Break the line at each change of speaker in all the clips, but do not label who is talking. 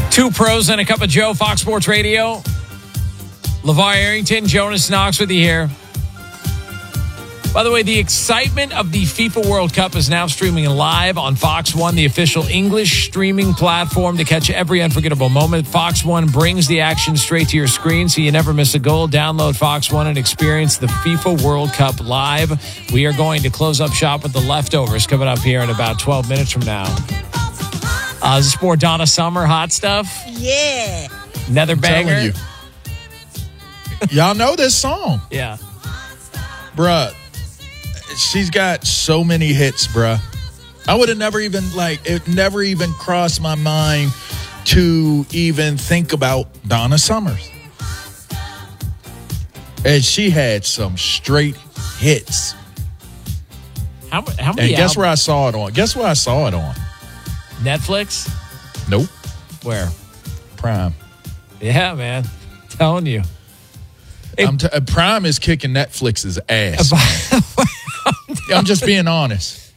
Two pros and a cup of Joe, Fox Sports Radio. LeVar Arrington, Jonas Knox with you here. By the way, the excitement of the FIFA World Cup is now streaming live on Fox One, the official English streaming platform to catch every unforgettable moment. Fox One brings the action straight to your screen so you never miss a goal. Download Fox One and experience the FIFA World Cup live. We are going to close up shop with the leftovers coming up here in about 12 minutes from now. This is for Donna Summer, hot stuff.
Yeah.
Another banger.
You. Y'all know this song.
Yeah.
Bruh, she's got so many hits, bruh. I would have never even, it never even crossed my mind to even think about Donna Summers. And she had some straight hits.
How many
And guess
albums?
where I saw it on? Guess where I saw it on?
Netflix?
Nope.
Where?
Prime.
Yeah, man. Telling you.
Prime is kicking Netflix's ass. I'm just being honest.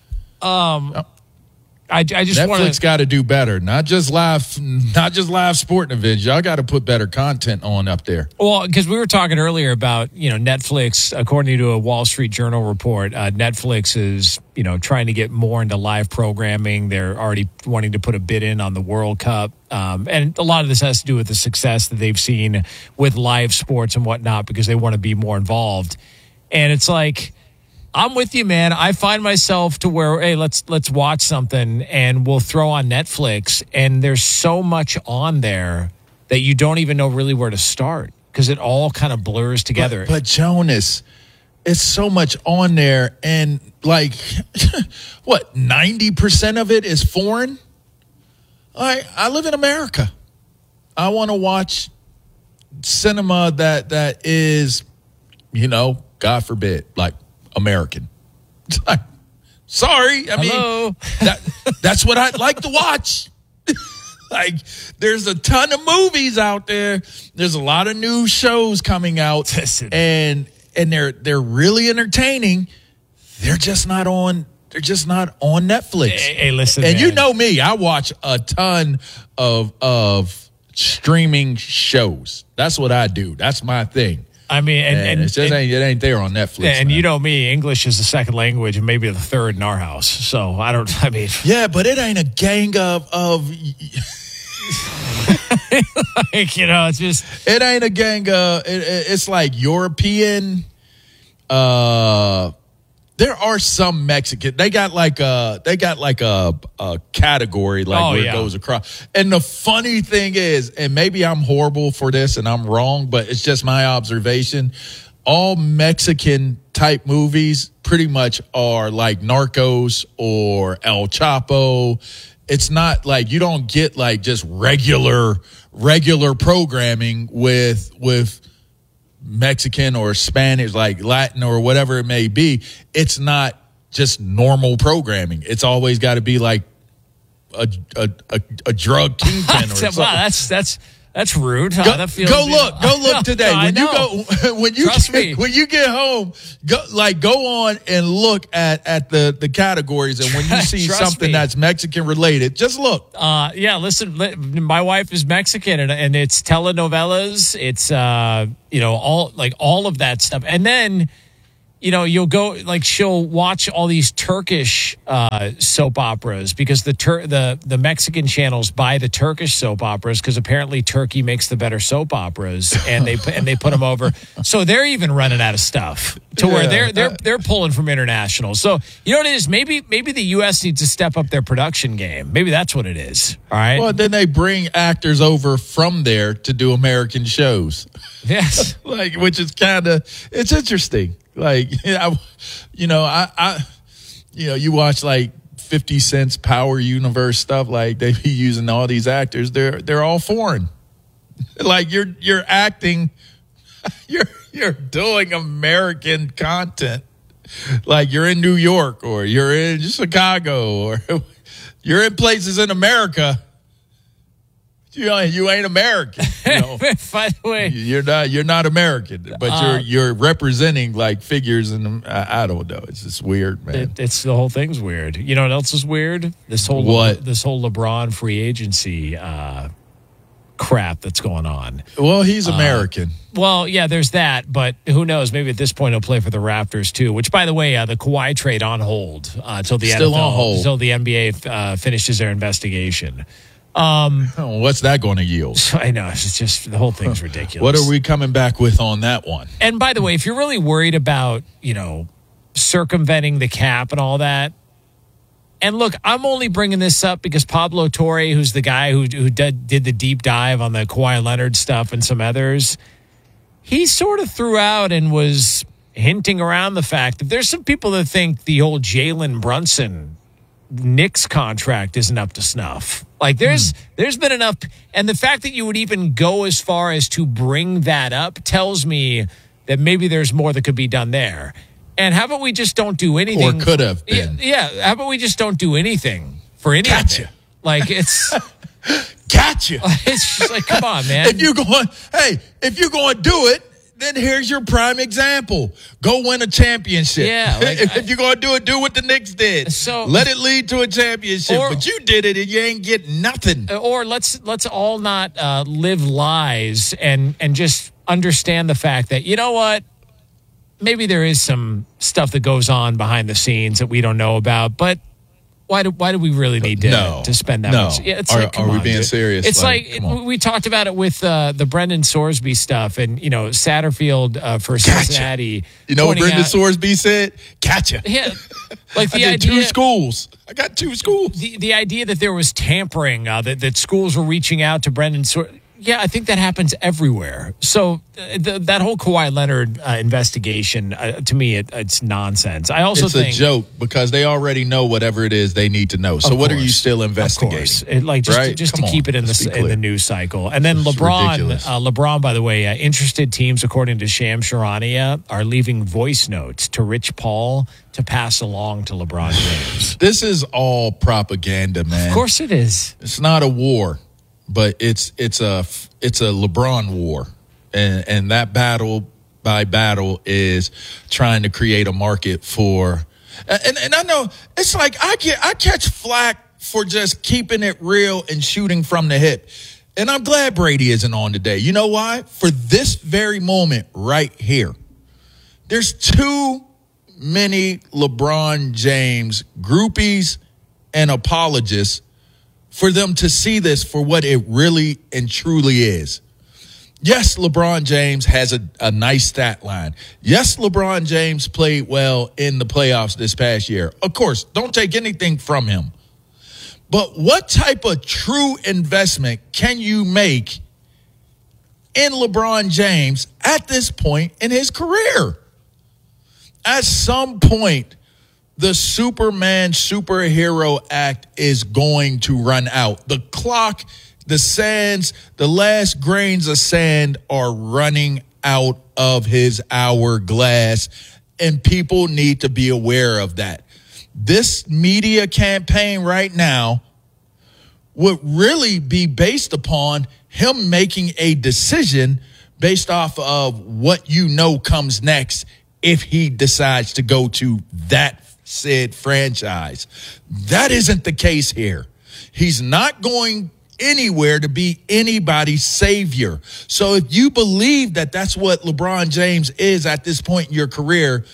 I just want
Netflix
to
got to do better. Not just live sporting events. Y'all got to put better content on up there.
Well, because we were talking earlier about, Netflix, according to a Wall Street Journal report, Netflix is, trying to get more into live programming. They're already wanting to put a bid in on the World Cup. And a lot of this has to do with the success that they've seen with live sports and whatnot because they want to be more involved. And it's like, I'm with you, man. I find myself to where, hey, let's watch something and we'll throw on Netflix. And there's so much on there that you don't even know really where to start because it all kind of blurs together.
But Jonas, it's so much on there. And 90% of it is foreign? I live in America. I want to watch cinema that is, God forbid, American. Sorry.
Hello.
That's what I'd like to watch. There's a ton of movies out there. There's a lot of new shows coming out. And they're really entertaining. They're just not on Netflix.
Hey, listen,
and
man.
you know me, I watch a ton of streaming shows. That's what I do. That's my thing.
I mean,
and it ain't there on Netflix.
And
man.
you know me, English is the second language and maybe the third in our house. So
yeah, but it ain't a gang of
it's just,
it ain't a gang of, it's like European, there are some Mexican. They got like a category where it goes across. And the funny thing is, and maybe I'm horrible for this and I'm wrong, but it's just my observation. All Mexican type movies pretty much are like Narcos or El Chapo. It's not like you don't get just regular programming with Mexican or Spanish, Latin or whatever it may be. It's not just normal programming. It's always got to be like a drug kingpin or something.
Wow, that's rude.
Go look today. When you get home, go on and look at the categories, and when you see something that's Mexican related, just look.
Listen, my wife is Mexican, and it's telenovelas. It's all of that stuff, and then you'll go she'll watch all these Turkish soap operas because the Mexican channels buy the Turkish soap operas because apparently Turkey makes the better soap operas and they put them over. So they're even running out of stuff to where they're pulling from international. So you know what it is? Maybe the U.S. needs to step up their production game. Maybe that's what it is. All right.
Well, then they bring actors over from there to do American shows.
Yes.
Which is it's interesting. You watch 50 Cent's Power Universe stuff. They be using all these actors. They're all foreign. You're acting, you're doing American content. You're in New York or you're in Chicago or you're in places in America. You ain't American.
By the way,
you're not American, but you're representing figures, and I don't know. It's just weird, man.
It's the whole thing's weird. You know what else is weird? This whole LeBron free agency crap that's going on.
Well, he's American.
Well, yeah, there's that, but who knows? Maybe at this point he'll play for the Raptors too. Which, by the way, the Kawhi trade on hold until the
Still
NFL,
on hold.
until the NBA finishes their investigation.
What's that going to yield?
I know, it's just the whole thing's ridiculous.
What are we coming back with on that one?
And by the way, if you're really worried about, circumventing the cap and all that, and look, I'm only bringing this up because Pablo Torre, who's the guy who did the deep dive on the Kawhi Leonard stuff and some others, he sort of threw out and was hinting around the fact that there's some people that think the old Jalen Brunson Knicks contract isn't up to snuff. Like there's been enough, and the fact that you would even go as far as to bring that up tells me that maybe there's more that could be done there. And how about we just don't do anything?
Or could have been.
Yeah. How about we just don't do anything for any
Gotcha.
of it? Like it's
Gotcha.
it's just like, come on, man.
If you're going to do it, then here's your prime example. Go win a championship.
Yeah, like,
if you're going to do what the Knicks did.
So
let it lead to a championship.
Or-
but you did it and you ain't getting nothing.
Or let's all not live lies and just understand the fact that, you know what? Maybe there is some stuff that goes on behind the scenes that we don't know about, but why do we really need to spend that much? Yeah, it's
are we being serious?
It's we talked about it with the Brendan Sorsby stuff and, Satterfield for Cincinnati.
You know what Brendan Sorsby said? Catch ya.
Yeah. Like the
I did
idea,
2 schools. I got 2 schools.
The idea that there was tampering, that schools were reaching out to Brendan Sorsby. Yeah, I think that happens everywhere. So that whole Kawhi Leonard investigation, to me, it's nonsense. I also think
it's a joke because they already know whatever it is they need to know. So what are you still investigating?
Of course. Just to keep it in the news cycle. And then LeBron, by the way, interested teams, according to Sham Charania, are leaving voice notes to Rich Paul to pass along to LeBron James.
This is all propaganda, man.
Of course it is.
It's not a war. But it's a LeBron war, and that battle is trying to create a market for, and I know it's like I catch flack for just keeping it real and shooting from the hip, and I'm glad Brady isn't on today. You know why? For this very moment right here, there's too many LeBron James groupies and apologists for them to see this for what it really and truly is. Yes, LeBron James has a nice stat line. Yes, LeBron James played well in the playoffs this past year. Of course, don't take anything from him. But what type of true investment can you make in LeBron James at this point in his career? At some point, the Superman superhero act is going to run out. The clock, the sands, the last grains of sand are running out of his hourglass, and people need to be aware of that. This media campaign right now would really be based upon him making a decision based off of what comes next if he decides to go to that said franchise. That isn't the case here. He's not going anywhere to be anybody's savior. So if you believe that that's what LeBron James is at this point in your career,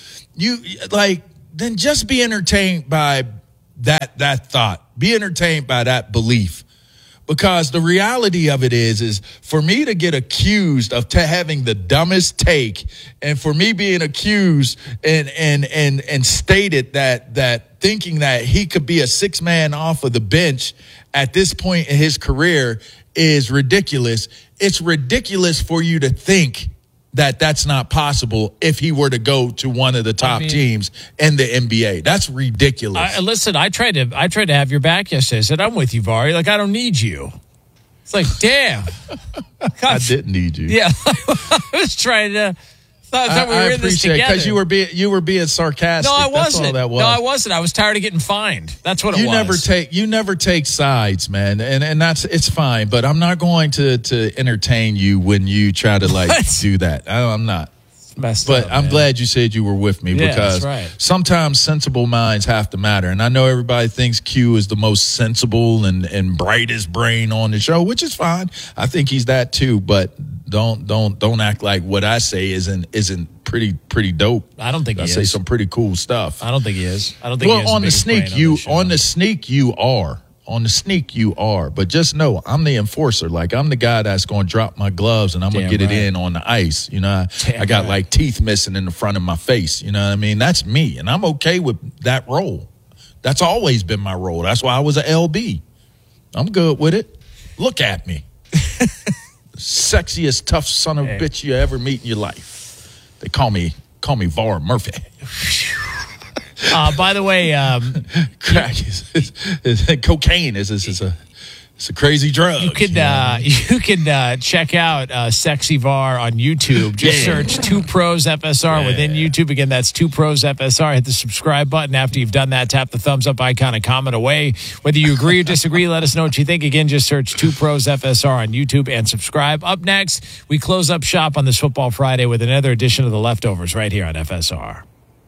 then just be entertained by that thought. Be entertained by that belief. Because the reality of it is for me to get accused of having the dumbest take, and for me being accused and stated that thinking that he could be a 6-man off of the bench at this point in his career is ridiculous. It's ridiculous for you to think that that's not possible if he were to go to one of the top teams in the NBA. That's ridiculous.
Listen, I tried to have your back yesterday. I said, I'm with you, Vari. Like, I don't need you. It's like, damn.
I didn't need you.
Yeah. I was trying to... thought we were in this together.
Because you were being sarcastic.
No, I wasn't.
That's all that was.
No, I wasn't. I was tired of getting fined. That's what it was.
You never take sides, man, and it's fine. But I'm not going to entertain you when you try to do that. I'm not.
messed up.
But I'm glad you said you were with me because sometimes sensible minds have to matter. And I know everybody thinks Q is the most sensible and brightest brain on the show, which is fine. I think he's that too. But don't act like what I say isn't pretty dope.
I don't think
I say some pretty cool stuff.
I don't think he is. I don't think he is.
Well, on the sneak, you are. On the sneak, you are. But just know, I'm the enforcer. Like, I'm the guy that's going to drop my gloves and I'm going to get it in on the ice. You know, I got like teeth missing in the front of my face. You know what I mean? That's me. And I'm okay with that role. That's always been my role. That's why I was a LB. I'm good with it. Look at me. Sexiest, tough son of a bitch you ever meet in your life. They call me Var Murphy.
By the way,
crack cocaine is a crazy drug.
You can check out Sexy Var on YouTube. Just search 2 Pros FSR within YouTube. Again, that's 2 Pros FSR. Hit the subscribe button. After you've done that, tap the thumbs up icon and comment away. Whether you agree or disagree, let us know what you think. Again, just search 2 Pros FSR on YouTube and subscribe. Up next, we close up shop on this Football Friday with another edition of The Leftovers right here on FSR.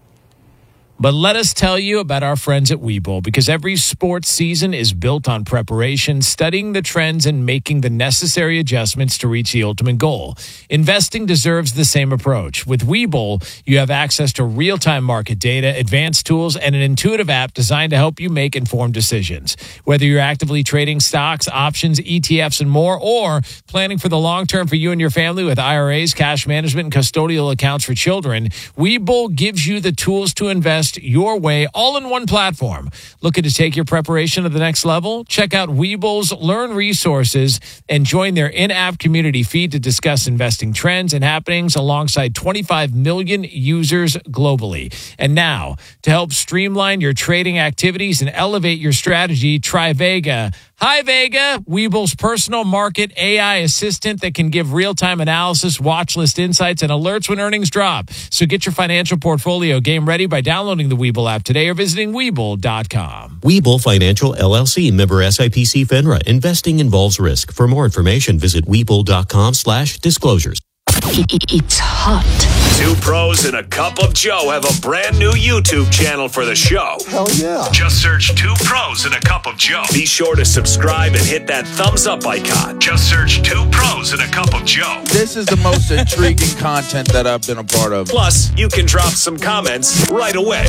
But let us tell you about our friends at Webull, because every sports season is built on preparation, studying the trends, and making the necessary adjustments to reach the ultimate goal. Investing deserves the same approach. With Webull, you have access to real-time market data, advanced tools, and an intuitive app designed to help you make informed decisions. Whether you're actively trading stocks, options, ETFs, and more, or planning for the long term for you and your family with IRAs, cash management, and custodial accounts for children, Webull gives you the tools to invest your way, all in one platform. Looking to take your preparation to the next level? Check out Webull's Learn Resources and join their in-app community feed to discuss investing trends and happenings alongside 25 million users globally. And now, to help streamline your trading activities and elevate your strategy, try Vega. Hi, Vega, Webull's personal market AI assistant that can give real-time analysis, watch list insights, and alerts when earnings drop. So get your financial portfolio game ready by downloading the Webull app today or visiting Webull.com.
Webull Financial, LLC, member SIPC FINRA. Investing involves risk. For more information, visit Webull.com/disclosures.
It's hot.
2 Pros and a Cup of Joe have a brand new YouTube channel for the show.
Hell yeah.
Just search 2 Pros and a Cup of Joe. Be sure to subscribe and hit that thumbs up icon. Just search 2 Pros and a Cup of Joe.
This is the most intriguing content that I've been a part of.
Plus, you can drop some comments right away.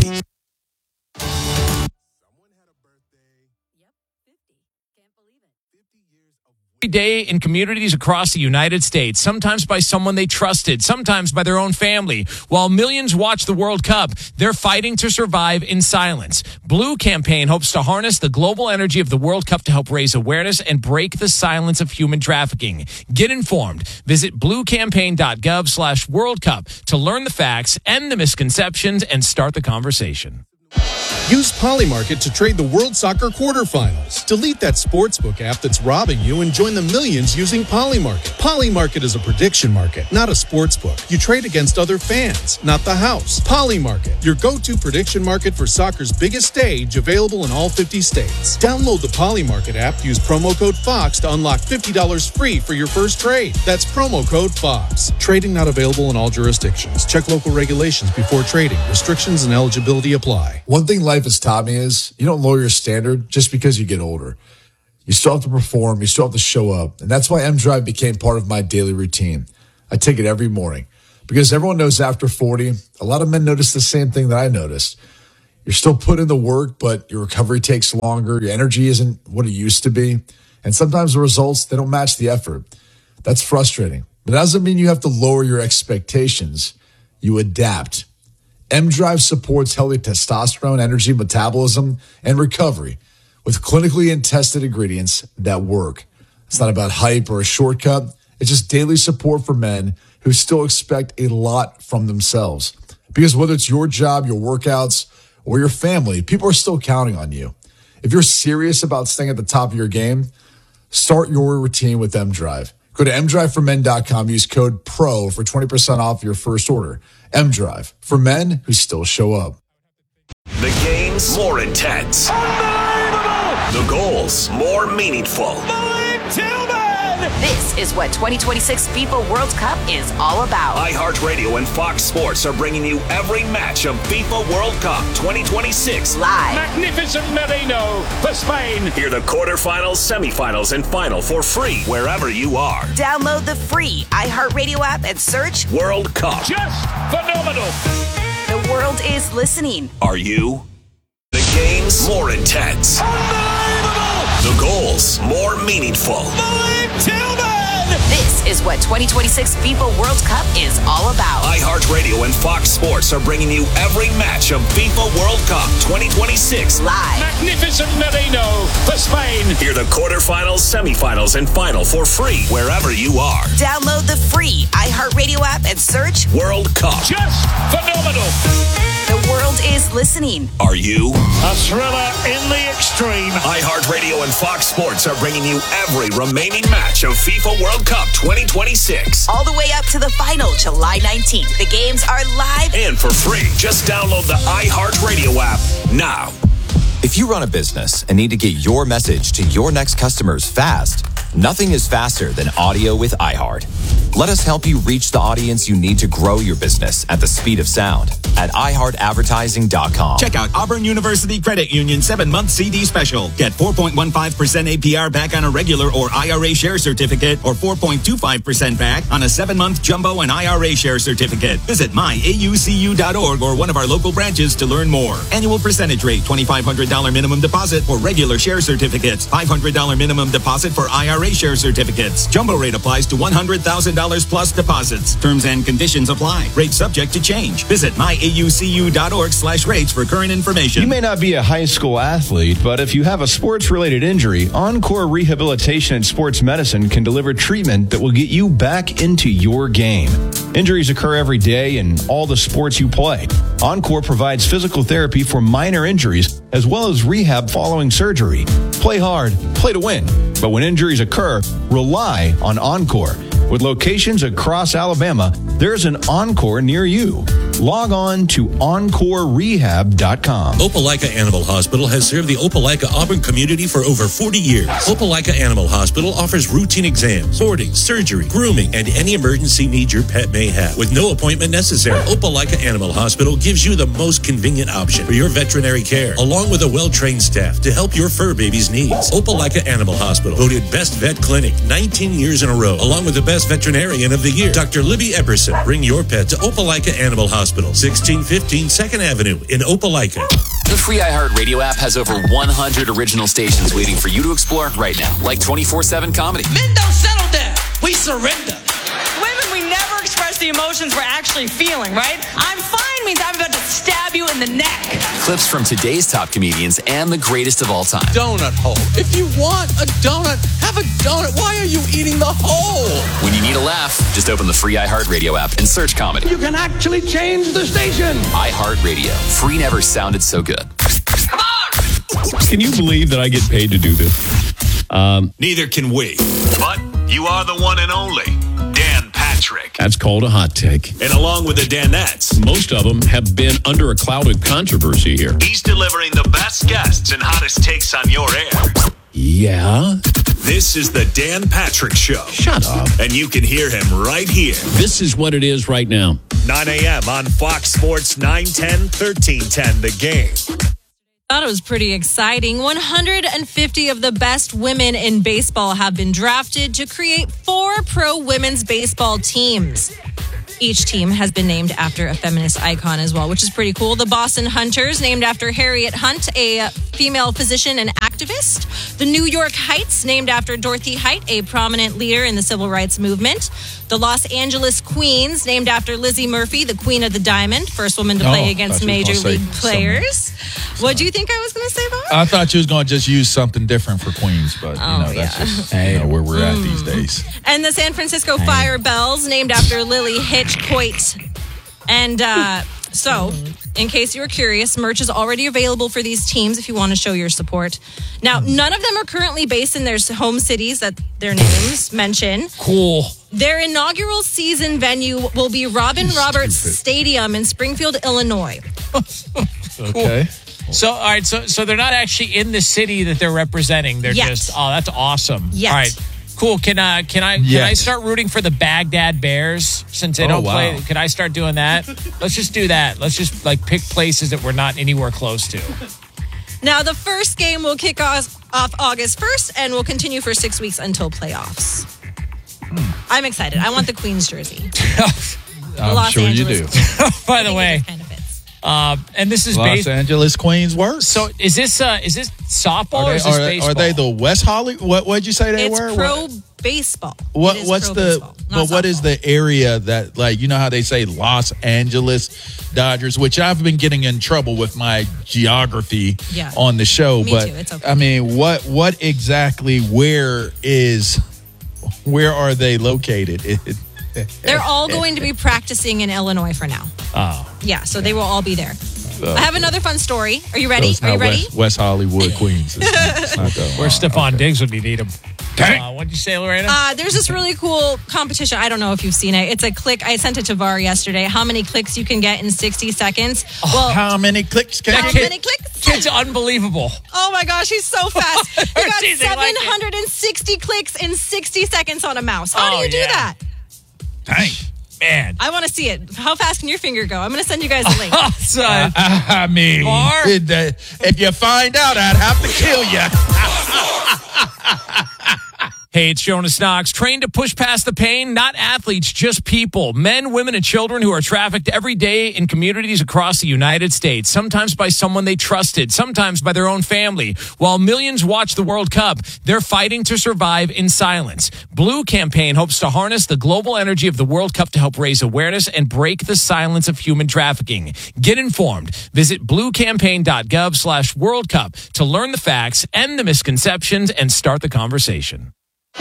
Day in communities across the United States, sometimes by someone they trusted, sometimes by their own family. While millions watch the World Cup, they're fighting to survive in silence. Blue Campaign hopes to harness the global energy of the World Cup to help raise awareness and break the silence of human trafficking. Get informed. Visit bluecampaign.gov/World Cup to learn the facts, end the misconceptions, and start the conversation.
Use Polymarket to trade the World Soccer quarterfinals. Delete that sportsbook app that's robbing you and join the millions using Polymarket. Polymarket is a prediction market, not a sportsbook. You trade against other fans, not the house. Polymarket, your go-to prediction market for soccer's biggest stage, available in all 50 states. Download the Polymarket app, use promo code FOX to unlock $50 free for your first trade. That's promo code FOX. Trading not available in all jurisdictions. Check local regulations before trading. Restrictions and eligibility apply.
One thing life has taught me is you don't lower your standard just because you get older. You still have to perform. You still have to show up. And that's why mDrive became part of my daily routine. I take it every morning because everyone knows after 40, a lot of men notice the same thing that I noticed. You're still putting in the work, but your recovery takes longer. Your energy isn't what it used to be. And sometimes the results, they don't match the effort. That's frustrating. But that doesn't mean you have to lower your expectations. You adapt. mDrive supports healthy testosterone, energy, metabolism, and recovery with clinically and tested ingredients that work. It's not about hype or a shortcut. It's just daily support for men who still expect a lot from themselves. Because whether it's your job, your workouts, or your family, people are still counting on you. If you're serious about staying at the top of your game, start your routine with mDrive. Go to mdriveformen.com. Use code PRO for 20% off your first order. mDrive, for men who still show up.
The game's more intense. Unbelievable! The goals more meaningful.
Malik Tillman! This is what 2026 FIFA World Cup is all about.
iHeartRadio and Fox Sports are bringing you every match of FIFA World Cup 2026
live.
Magnificent Merino for Spain.
Hear the quarterfinals, semifinals, and final for free wherever you are.
Download the free iHeartRadio app and search
World Cup.
Just phenomenal.
The world is listening.
Are you? The games more intense.
Unbelievable.
The goals more meaningful.
Malik Tillman.
This is what 2026 FIFA World Cup is all about.
iHeartRadio and Fox Sports are bringing you every match of FIFA World Cup 2026
live.
Magnificent Merino for Spain.
Hear the quarterfinals, semifinals, and final for free wherever you are.
Download the free iHeartRadio app and search
World Cup.
Just phenomenal.
The world is listening.
Are you?
A thriller in the extreme.
iHeartRadio and Fox Sports are bringing you every remaining match of FIFA World Cup 2026.
All the way up to the final, July 19th. The games are live
and for free. Just download the iHeartRadio app now.
If you run a business and need to get your message to your next customers fast, nothing is faster than audio with iHeart. Let us help you reach the audience you need to grow your business at the speed of sound at iHeartAdvertising.com.
Check out Auburn University Credit Union 7-month CD special. Get 4.15% APR back on a regular or IRA share certificate or 4.25% back on a 7-month jumbo and IRA share certificate. Visit myaucu.org or one of our local branches to learn more. Annual percentage rate, $2,500 minimum deposit for regular share certificates, $500 minimum deposit for IRA share certificates. Jumbo rate applies to $100,000 plus deposits. Terms and conditions apply. Rates subject to change. Visit myaucu.org/rates for current information.
You may not be a high school athlete, but if you have a sports-related injury, Encore Rehabilitation and Sports Medicine can deliver treatment that will get you back into your game. Injuries occur every day in all the sports you play. Encore provides physical therapy for minor injuries as well as rehab following surgery. Play hard, play to win. But when injuries occur, rely on Encore. With locations across Alabama, there's an Encore near you. Log on to EncoreRehab.com.
Opelika Animal Hospital has served the Opelika Auburn community for over 40 years. Opelika Animal Hospital offers routine exams, boarding, surgery, grooming, and any emergency needs your pet may have with no appointment necessary. Opelika Animal Hospital gives you the most convenient option for your veterinary care, along with a well-trained staff to help your fur baby's needs. Opelika Animal Hospital, voted Best Vet Clinic 19 years in a row, along with the Best Veterinarian of the Year, Dr. Libby Epperson. Bring your pet to Opelika Animal Hospital, 1615 2nd Avenue in Opelika.
The free iHeartRadio app has over 100 original stations waiting for you to explore right now, like 24/7 comedy.
Men don't settle down. We surrender. Women, we never express the emotions we're actually feeling, right? I'm fine means I'm about to stab you in the neck.
Clips from today's top comedians and the greatest of all time.
Donut hole. If you want a donut, have a donut. Why are you eating the hole?
When you need a laugh, just open the free iHeartRadio app and search comedy.
You can actually change the station.
iHeartRadio. Free never sounded so good.
Come on!
Can you believe that I get paid to do this?
Neither can we. But you are the one and only Dan Patrick.
That's called a hot take.
And along with the Danettes,
most of them have been under a cloud of controversy here.
he's delivering the best guests and hottest takes on your air.
Yeah?
This is the Dan Patrick Show.
Shut up.
And you can hear him right here.
This is what it is right now.
9 a.m. on Fox Sports 910, 1310, The Game.
Thought it was pretty exciting. 150 of the best women in baseball have been drafted to create 4 pro women's baseball teams. Each team has been named after a feminist icon as well, which is pretty cool. The Boston Hunters, named after Harriet Hunt, a female physician and activist. The New York Heights, named after Dorothy Height, a prominent leader in the civil rights movement. The Los Angeles Queens, named after Lizzie Murphy, the Queen of the Diamond, first woman to play against major league players. What do you think I was going to say, Bob?
I thought you was going to just use something different for Queens, but that's just where we're at these days.
And the San Francisco Fire Bells, named after Lily Hitchcoit. And so, in case you were curious, merch is already available for these teams if you want to show your support. Now, none of them are currently based in their home cities that their names mention.
Cool.
Their inaugural season venue will be Robin Roberts Stadium in Springfield, Illinois.
Okay. So, all right. So they're not actually in the city that they're representing. They're just, that's awesome.
Yet.
All right. Cool. Can I start rooting for the Baghdad Bears since they don't play? Can I start doing that? Let's just do that. Let's just pick places that we're not anywhere close to.
Now, the first game will kick off August 1st and will continue for 6 weeks until playoffs. I'm excited. I want the Queens jersey.
I'm sure
Angeles.
You do.
By the way, and this is
Los Angeles Queens works.
So is this softball or is this baseball?
Are they the West Hollywood? What'd you say they were?
It's pro baseball.
What's the area that you know how they say Los Angeles Dodgers, which I've been getting in trouble with my geography on the show.
Me
but
too. It's okay.
I mean, what exactly? Where are they located?
They're all going to be practicing in Illinois for now.
Oh.
Yeah, so they will all be there. I have another fun story. Are you ready? Are you ready?
West Hollywood, Queens. It's not
Where's Stephon Diggs when you need him? What'd you say, Lorena?
There's this really cool competition. I don't know if you've seen it. It's a click. I sent it to VAR yesterday. How many clicks you can get in 60 seconds.
How many clicks can
you get? How many clicks?
Kid's unbelievable.
Oh, my gosh. He's so fast. He got 760 clicks in 60 seconds on a mouse. How do you do that?
Dang.
Man.
I want to see it. How fast can your finger go? I'm going to send you guys a link.
I mean, if you find out, I'd have to kill you.
Hey, it's Jonas Knox. Trained to push past the pain, not athletes, just people. Men, women, and children who are trafficked every day in communities across the United States. Sometimes by someone they trusted, sometimes by their own family. While millions watch the World Cup, they're fighting to survive in silence. Blue Campaign hopes to harness the global energy of the World Cup to help raise awareness and break the silence of human trafficking. Get informed. Visit bluecampaign.gov/World Cup to learn the facts, end the misconceptions, and start the conversation.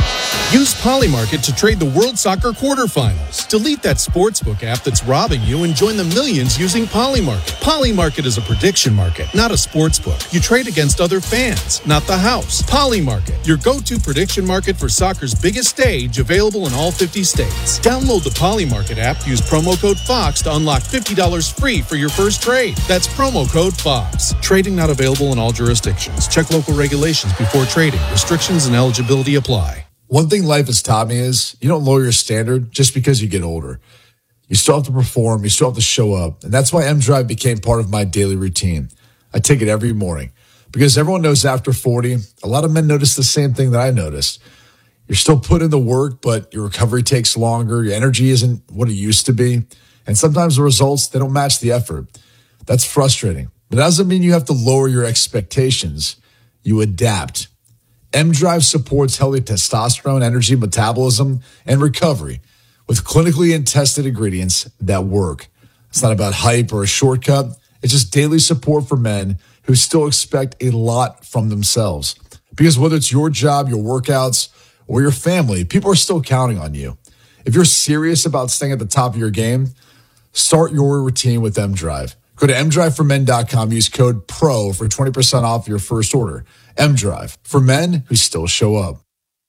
Use Polymarket to trade the World Soccer quarterfinals. Delete that sportsbook app that's robbing you and join the millions using Polymarket. Polymarket is a prediction market, not a sportsbook. You trade against other fans, not the house. Polymarket, your go-to prediction market for soccer's biggest stage, available in all 50 states. Download the Polymarket app, use promo code FOX to unlock $50 free for your first trade. That's promo code FOX. Trading not available in all jurisdictions. Check local regulations before trading. Restrictions and eligibility apply.
One thing life has taught me is you don't lower your standard just because you get older. You still have to perform. You still have to show up. And that's why M-Drive became part of my daily routine. I take it every morning because everyone knows after 40, a lot of men notice the same thing that I noticed. You're still putting in the work, but your recovery takes longer. Your energy isn't what it used to be. And sometimes the results, they don't match the effort. That's frustrating. But that doesn't mean you have to lower your expectations. You adapt. M-Drive supports healthy testosterone, energy, metabolism, and recovery with clinically tested ingredients that work. It's not about hype or a shortcut. It's just daily support for men who still expect a lot from themselves. Because whether it's your job, your workouts, or your family, people are still counting on you. If you're serious about staying at the top of your game, start your routine with M-Drive. Go to mdriveformen.com. Use code PRO for 20% off your first order. M-Drive, for men who still show up.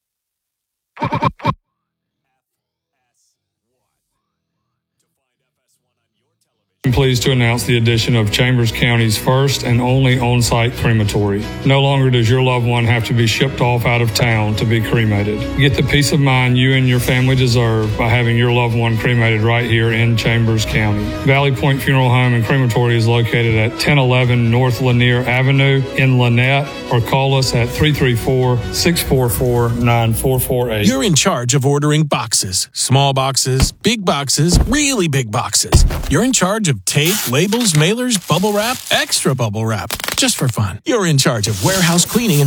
I'm pleased to announce the addition of Chambers County's first and only on-site crematory. No longer does your loved one have to be shipped off out of town to be cremated. Get the peace of mind you and your family deserve by having your loved one cremated right here in Chambers County. Valley Point Funeral Home and Crematory is located at 1011 North Lanier Avenue in Lynette, or call us at 334-644-9448.
You're in charge of ordering boxes. Small boxes, big boxes, really big boxes. You're in charge of tape, labels, mailers, bubble wrap, extra bubble wrap, just for fun. You're in charge of warehouse cleaning and